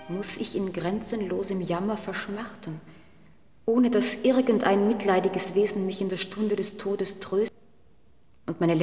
muss ich in grenzenlosem Jammer verschmachten, ohne dass irgendein mitleidiges Wesen mich in der Stunde des Todes tröstet und meine